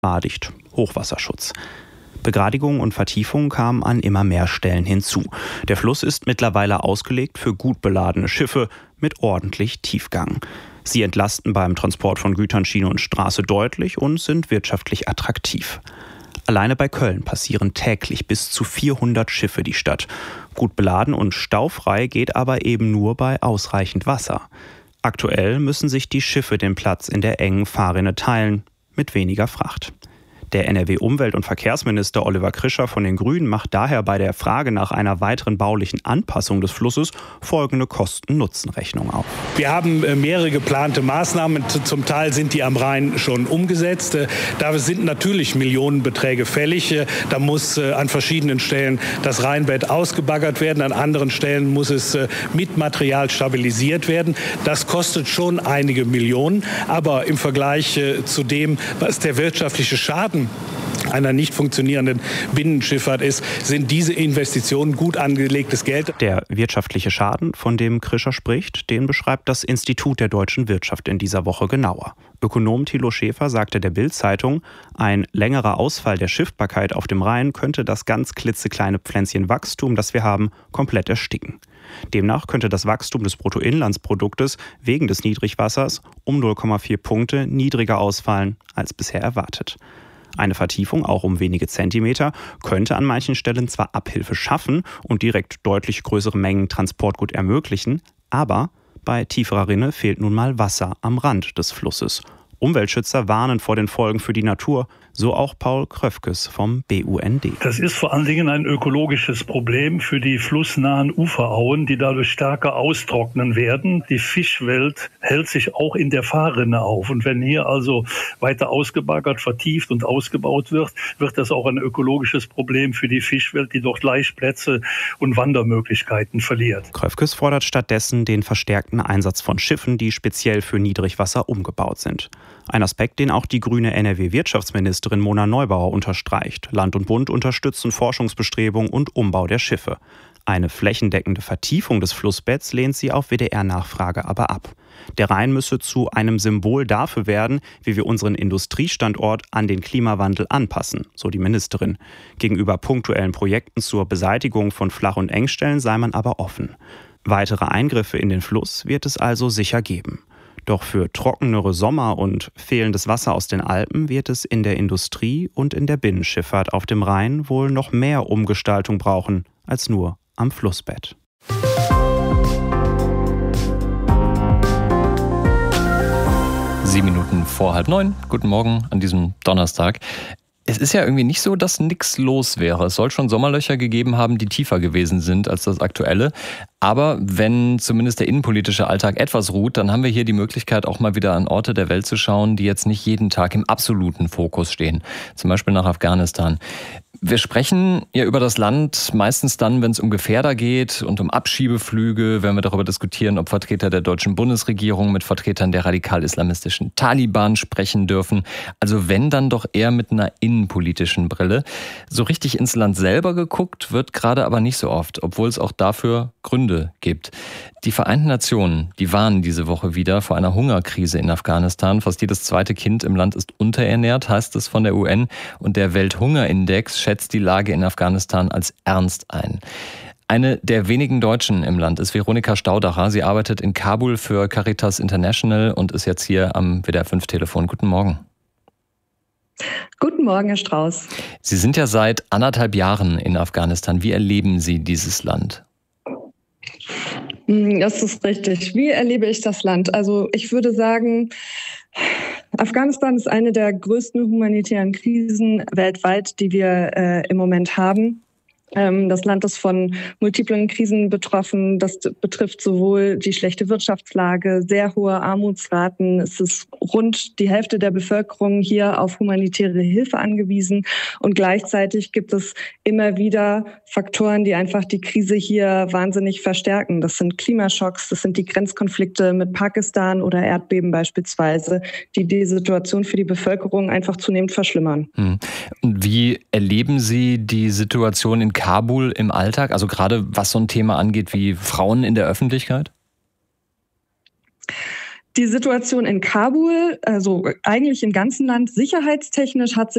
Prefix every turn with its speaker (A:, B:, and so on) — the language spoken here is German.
A: Dicht, Hochwasserschutz. Begradigungen und Vertiefungen kamen an immer mehr Stellen hinzu. Der Fluss ist mittlerweile ausgelegt für gut beladene Schiffe mit ordentlich Tiefgang. Sie entlasten beim Transport von Gütern Schiene und Straße deutlich und sind wirtschaftlich attraktiv. Alleine bei Köln passieren täglich bis zu 400 Schiffe die Stadt. Gut beladen und staufrei geht aber eben nur bei ausreichend Wasser. Aktuell müssen sich die Schiffe den Platz in der engen Fahrrinne teilen, mit weniger Fracht. Der NRW-Umwelt- und Verkehrsminister Oliver Krischer von den Grünen macht daher bei der Frage nach einer weiteren baulichen Anpassung des Flusses folgende Kosten-Nutzen-Rechnung auf.
B: Wir haben mehrere geplante Maßnahmen. Zum Teil sind die am Rhein schon umgesetzt. Da sind natürlich Millionenbeträge fällig. Da muss an verschiedenen Stellen das Rheinbett ausgebaggert werden. An anderen Stellen muss es mit Material stabilisiert werden. Das kostet schon einige Millionen. Aber im Vergleich zu dem, was der wirtschaftliche Schaden einer nicht funktionierenden Binnenschifffahrt ist, sind diese Investitionen gut angelegtes Geld.
A: Der wirtschaftliche Schaden, von dem Krischer spricht, den beschreibt das Institut der deutschen Wirtschaft in dieser Woche genauer. Ökonom Thilo Schäfer sagte der Bild-Zeitung, ein längerer Ausfall der Schiffbarkeit auf dem Rhein könnte das ganz klitzekleine Pflänzchen Wachstum, das wir haben, komplett ersticken. Demnach könnte das Wachstum des Bruttoinlandsproduktes wegen des Niedrigwassers um 0,4 Punkte niedriger ausfallen als bisher erwartet. Eine Vertiefung, auch um wenige Zentimeter, könnte an manchen Stellen zwar Abhilfe schaffen und direkt deutlich größere Mengen Transportgut ermöglichen, aber bei tieferer Rinne fehlt nun mal Wasser am Rand des Flusses. Umweltschützer warnen vor den Folgen für die Natur, so auch Paul Kröfkes vom BUND.
C: Das ist vor allen Dingen ein ökologisches Problem für die flussnahen Uferauen, die dadurch stärker austrocknen werden. Die Fischwelt hält sich auch in der Fahrrinne auf. Und wenn hier also weiter ausgebaggert, vertieft und ausgebaut wird, wird das auch ein ökologisches Problem für die Fischwelt, die dort Laichplätze und Wandermöglichkeiten verliert.
A: Kröfkes fordert stattdessen den verstärkten Einsatz von Schiffen, die speziell für Niedrigwasser umgebaut sind. Ein Aspekt, den auch die grüne NRW-Wirtschaftsministerin Mona Neubauer unterstreicht. Land und Bund unterstützen Forschungsbestrebungen und Umbau der Schiffe. Eine flächendeckende Vertiefung des Flussbetts lehnt sie auf WDR-Nachfrage aber ab. Der Rhein müsse zu einem Symbol dafür werden, wie wir unseren Industriestandort an den Klimawandel anpassen, so die Ministerin. Gegenüber punktuellen Projekten zur Beseitigung von Flach- und Engstellen sei man aber offen. Weitere Eingriffe in den Fluss wird es also sicher geben. Doch für trockenere Sommer und fehlendes Wasser aus den Alpen wird es in der Industrie und in der Binnenschifffahrt auf dem Rhein wohl noch mehr Umgestaltung brauchen als nur am Flussbett.
D: Sieben Minuten vor 8:30. Guten Morgen an diesem Donnerstag. Es ist ja irgendwie nicht so, dass nichts los wäre. Es soll schon Sommerlöcher gegeben haben, die tiefer gewesen sind als das aktuelle. Aber wenn zumindest der innenpolitische Alltag etwas ruht, dann haben wir hier die Möglichkeit, auch mal wieder an Orte der Welt zu schauen, die jetzt nicht jeden Tag im absoluten Fokus stehen. Zum Beispiel nach Afghanistan. Wir sprechen ja über das Land meistens dann, wenn es um Gefährder geht und um Abschiebeflüge, wenn wir darüber diskutieren, ob Vertreter der deutschen Bundesregierung mit Vertretern der radikal-islamistischen Taliban sprechen dürfen. Also wenn, dann doch eher mit einer innenpolitischen Brille. So richtig ins Land selber geguckt wird gerade aber nicht so oft, obwohl es auch dafür Gründe gibt. Die Vereinten Nationen, die warnen diese Woche wieder vor einer Hungerkrise in Afghanistan. Fast jedes zweite Kind im Land ist unterernährt, heißt es von der UN. Und der Welthungerindex schätzt die Lage in Afghanistan als ernst ein. Eine der wenigen Deutschen im Land ist Veronika Staudacher. Sie arbeitet in Kabul für Caritas International und ist jetzt hier am WDR 5 Telefon. Guten Morgen.
E: Guten Morgen, Herr Strauß.
D: Sie sind ja seit 1,5 Jahren in Afghanistan. Wie erleben Sie dieses Land?
E: Das ist richtig. Wie erlebe ich das Land? Also ich würde sagen, Afghanistan ist eine der größten humanitären Krisen weltweit, die wir im Moment haben. Das Land ist von multiplen Krisen betroffen. Das betrifft sowohl die schlechte Wirtschaftslage, sehr hohe Armutsraten. Es ist rund die Hälfte der Bevölkerung hier auf humanitäre Hilfe angewiesen. Und gleichzeitig gibt es immer wieder Faktoren, die einfach die Krise hier wahnsinnig verstärken. Das sind Klimaschocks, das sind die Grenzkonflikte mit Pakistan oder Erdbeben beispielsweise, die Situation für die Bevölkerung einfach zunehmend verschlimmern.
D: Und wie erleben Sie die Situation in Kabul im Alltag, also gerade was so ein Thema angeht wie Frauen in der Öffentlichkeit?
E: Die Situation in Kabul, also eigentlich im ganzen Land, sicherheitstechnisch hat sich